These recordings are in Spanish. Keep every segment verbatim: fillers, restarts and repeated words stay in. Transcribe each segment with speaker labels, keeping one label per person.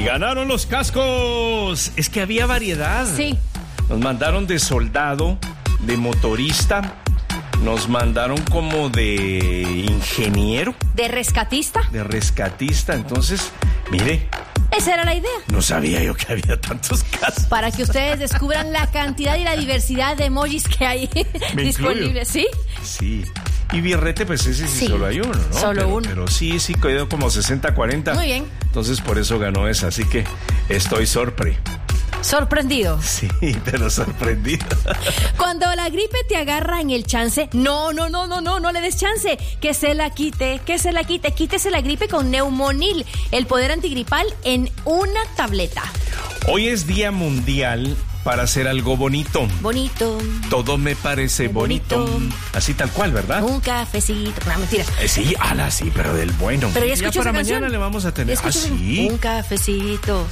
Speaker 1: ganaron los cascos. Es que había variedad.
Speaker 2: Sí.
Speaker 1: Nos mandaron de soldado, de motorista, nos mandaron como de ingeniero.
Speaker 2: ¿De rescatista?
Speaker 1: De rescatista. Entonces, mire,
Speaker 2: esa era la idea.
Speaker 1: no sabía yo que había tantos cascos.
Speaker 2: Para que ustedes descubran la cantidad y la diversidad de emojis que hay disponibles, ¿sí?
Speaker 1: Sí. Y birrete, pues ese sí,
Speaker 2: Sí,
Speaker 1: solo hay uno, ¿no?
Speaker 2: solo
Speaker 1: pero,
Speaker 2: uno.
Speaker 1: Pero sí, sí, quedó como sesenta cuarenta.
Speaker 2: Muy bien.
Speaker 1: Entonces, por eso ganó esa. Así que estoy sorpre.
Speaker 2: Sorprendido.
Speaker 1: Sí, pero sorprendido.
Speaker 2: Cuando la gripe te agarra en el chance, no, no, no, no, no, no le des chance. Que se la quite, que se la quite. Quítese la gripe con Neumonil, el poder antigripal en una tableta.
Speaker 1: Hoy es Día Mundial para hacer algo bonito.
Speaker 2: Bonito.
Speaker 1: Todo me parece bonito.
Speaker 2: Bonito.
Speaker 1: Así tal cual, ¿verdad?
Speaker 2: Un cafecito. No, mentira.
Speaker 1: Eh, sí, ala, sí, pero del bueno.
Speaker 2: Pero ya escuchó
Speaker 1: para
Speaker 2: esa
Speaker 1: mañana
Speaker 2: canción.
Speaker 1: le vamos a tener.
Speaker 2: ¿Ya
Speaker 1: Ah,
Speaker 2: escuchó?
Speaker 1: sí.
Speaker 2: Un cafecito.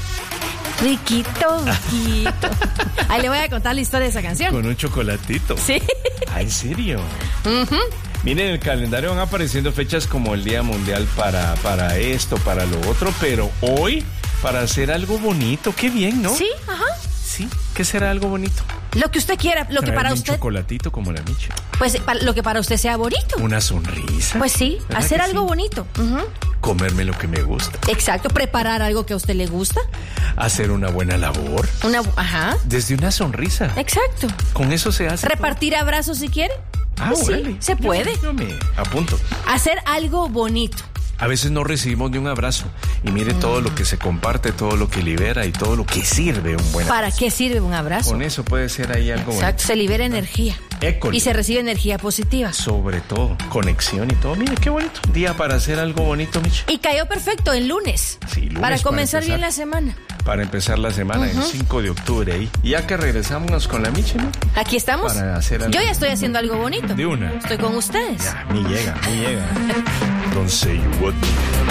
Speaker 2: Riquito, riquito. Ahí le voy a contar la historia de esa canción.
Speaker 1: Con un chocolatito.
Speaker 2: Sí.
Speaker 1: Ah, ¿en serio?
Speaker 2: Uh-huh.
Speaker 1: Miren, en el calendario van apareciendo fechas como el Día Mundial para, para esto, para lo otro, pero hoy para hacer algo bonito. Qué bien, ¿no?
Speaker 2: Sí, ajá.
Speaker 1: Sí, ¿qué será algo bonito?
Speaker 2: Lo que usted quiera, lo que
Speaker 1: Traerme
Speaker 2: para
Speaker 1: un
Speaker 2: usted,
Speaker 1: chocolatito como la Miche.
Speaker 2: pues para, lo que para usted sea bonito.
Speaker 1: Una sonrisa.
Speaker 2: Pues sí,
Speaker 1: ¿Verdad
Speaker 2: hacer
Speaker 1: que
Speaker 2: algo
Speaker 1: sí?
Speaker 2: bonito. Ujú.
Speaker 1: Comerme lo que me gusta.
Speaker 2: Exacto, preparar algo que a usted le gusta.
Speaker 1: Hacer una buena labor.
Speaker 2: Una, ajá.
Speaker 1: Desde una sonrisa.
Speaker 2: Exacto.
Speaker 1: Con eso se hace.
Speaker 2: Repartir abrazos si quiere.
Speaker 1: Ah,
Speaker 2: Pues sí,
Speaker 1: órale.
Speaker 2: se puede.
Speaker 1: Yo, yo me apunto.
Speaker 2: Hacer algo bonito.
Speaker 1: A veces no recibimos ni un abrazo. Y mire todo lo que se comparte, todo lo que libera y todo lo que sirve un buen
Speaker 2: ¿Para
Speaker 1: abrazo.
Speaker 2: qué sirve un abrazo?
Speaker 1: Con eso puede ser ahí algo
Speaker 2: Exacto, se libera energía.
Speaker 1: École.
Speaker 2: Y se recibe energía positiva.
Speaker 1: Sobre todo, conexión y todo. Mire, qué bonito. Día para hacer algo bonito, Michi.
Speaker 2: Y cayó perfecto el lunes.
Speaker 1: Sí, lunes
Speaker 2: Para
Speaker 1: para
Speaker 2: comenzar
Speaker 1: empezar.
Speaker 2: bien la semana.
Speaker 1: Para empezar la semana, el cinco de octubre ahí. Y ya que regresamos con la Michi, ¿no?
Speaker 2: Aquí estamos.
Speaker 1: Para hacer algo.
Speaker 2: Yo ya estoy haciendo algo bonito.
Speaker 1: De una.
Speaker 2: Estoy con ustedes.
Speaker 1: Ya, ni llega, ni llega. Don't say you would.